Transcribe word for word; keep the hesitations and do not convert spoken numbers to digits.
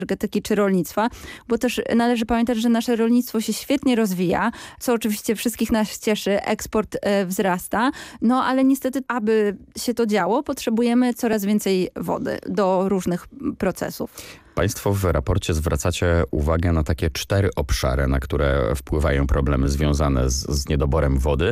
energetyki czy rolnictwa, bo też należy pamiętać, że nasze rolnictwo się świetnie rozwija, co oczywiście wszystkich nas cieszy, eksport e, wzrasta, no ale niestety, aby się to działo, potrzebujemy coraz więcej wody do różnych procesów. Państwo w raporcie zwracacie uwagę na takie cztery obszary, na które wpływają problemy związane z, z niedoborem wody.